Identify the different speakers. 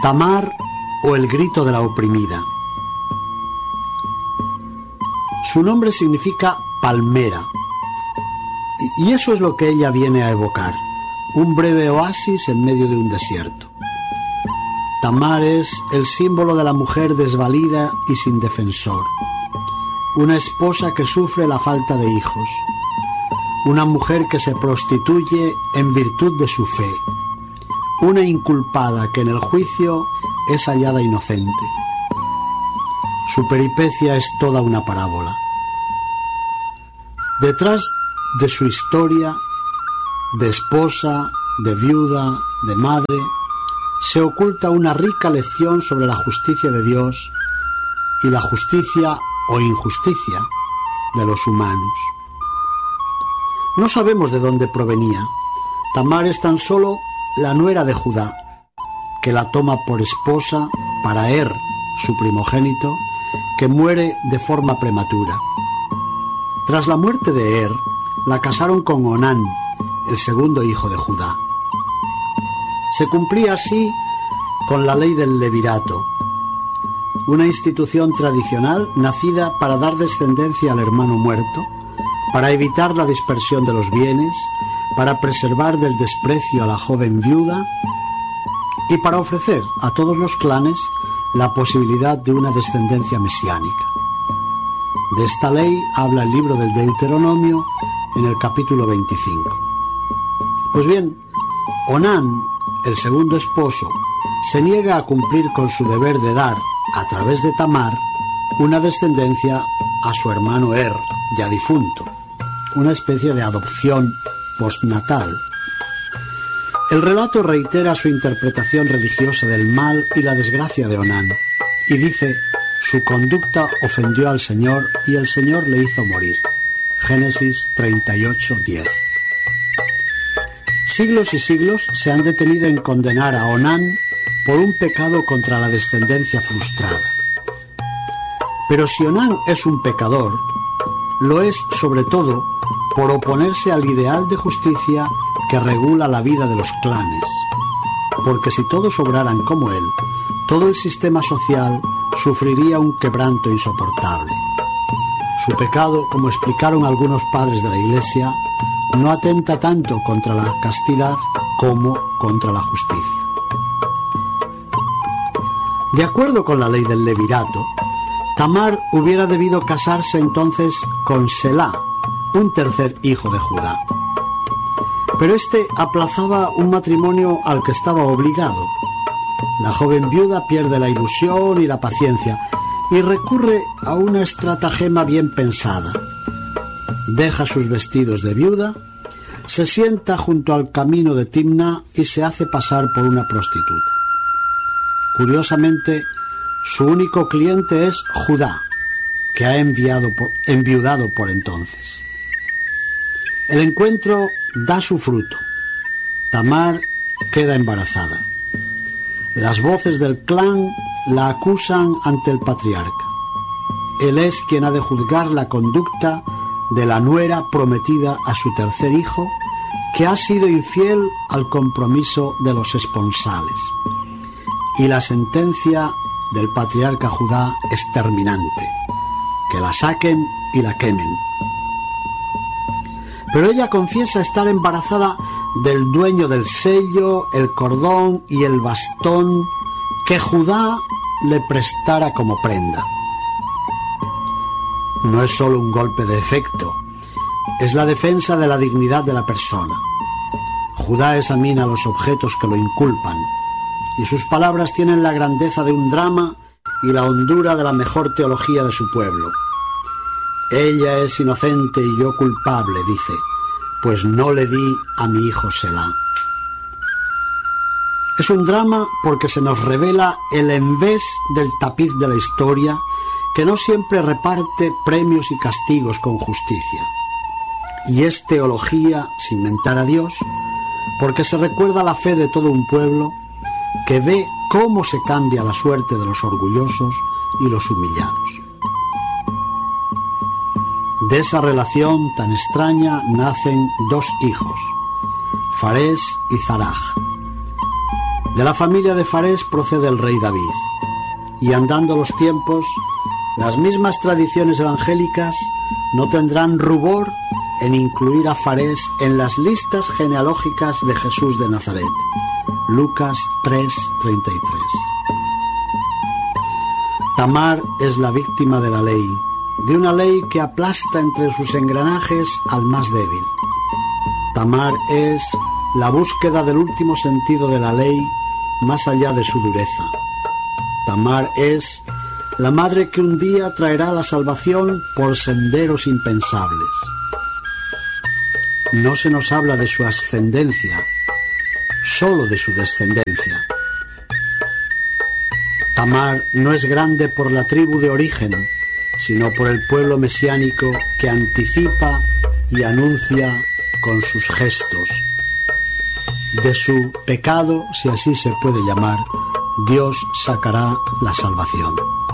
Speaker 1: Tamar o el grito de la oprimida. Su nombre significa palmera, y eso es lo que ella viene a evocar, un breve oasis en medio de un desierto. Tamar es el símbolo de la mujer desvalida y sin defensor, una esposa que sufre la falta de hijos, una mujer que se prostituye en virtud de su fe, una inculpada que en el juicio es hallada inocente. Su peripecia es toda una parábola. Detrás de su historia de esposa, de viuda, de madre, se oculta una rica lección sobre la justicia de Dios y la justicia o injusticia de los humanos. No sabemos de dónde provenía. Tamar es tan solo la nuera de Judá, que la toma por esposa para su primogénito, que muere de forma prematura. Tras la muerte de la casaron con Onán, el segundo hijo de Judá. Se cumplía así con la ley del levirato, una institución tradicional nacida para dar descendencia al hermano muerto, para evitar la dispersión de los bienes, para preservar del desprecio a la joven viuda y para ofrecer a todos los clanes la posibilidad de una descendencia mesiánica. De esta ley habla el libro del Deuteronomio en el capítulo 25. Pues bien, Onán, el segundo esposo, se niega a cumplir con su deber de dar, a través de Tamar, una descendencia a su hermano ya difunto, una especie de adopción postnatal. El relato reitera su interpretación religiosa del mal y la desgracia de Onán, y dice: su conducta ofendió al Señor y el Señor le hizo morir. Génesis 38:10. Siglos y siglos se han detenido en condenar a Onán por un pecado contra la descendencia frustrada. Pero si Onán es un pecador, lo es sobre todo por oponerse al ideal de justicia que regula la vida de los clanes. Porque si todos obraran como él, todo el sistema social sufriría un quebranto insoportable. Su pecado, como explicaron algunos padres de la Iglesia, no atenta tanto contra la castidad como contra la justicia. De acuerdo con la ley del levirato, Tamar hubiera debido casarse entonces con Selá, un tercer hijo de Judá. Pero este aplazaba un matrimonio al que estaba obligado. La joven viuda pierde la ilusión y la paciencia y recurre a una estratagema bien pensada. Deja sus vestidos de viuda, se sienta junto al camino de Timna y se hace pasar por una prostituta. Curiosamente, su único cliente es Judá, que ha enviudado por entonces. El encuentro da su fruto. Tamar queda embarazada. Las voces del clan la acusan ante el patriarca. Él es quien ha de juzgar la conducta de la nuera prometida a su tercer hijo, que ha sido infiel al compromiso de los esponsales. Y la sentencia del patriarca Judá es terminante: que la saquen y la quemen. Pero ella confiesa estar embarazada del dueño del sello, el cordón y el bastón que Judá le prestara como prenda. No es solo un golpe de efecto, es la defensa de la dignidad de la persona. Judá examina los objetos que lo inculpan, y sus palabras tienen la grandeza de un drama y la hondura de la mejor teología de su pueblo. Ella es inocente y yo culpable, dice, pues no le di a mi hijo Selá. Es un drama porque se nos revela el envés del tapiz de la historia, que no siempre reparte premios y castigos con justicia. Y es teología sin mentar a Dios, porque se recuerda la fe de todo un pueblo que ve cómo se cambia la suerte de los orgullosos y los humillados. De esa relación tan extraña nacen dos hijos, Farés y Zaraj. De la familia de Farés procede el rey David, y andando los tiempos, las mismas tradiciones evangélicas no tendrán rubor en incluir a Farés en las listas genealógicas de Jesús de Nazaret. Lucas 3:33. Tamar es la víctima de la ley, de una ley que aplasta entre sus engranajes al más débil. Tamar es la búsqueda del último sentido de la ley más allá de su dureza. Tamar es la madre que un día traerá la salvación por senderos impensables. No se nos habla de su ascendencia, solo de su descendencia. Tamar no es grande por la tribu de origen, sino por el pueblo mesiánico que anticipa y anuncia con sus gestos. De su pecado, si así se puede llamar, Dios sacará la salvación.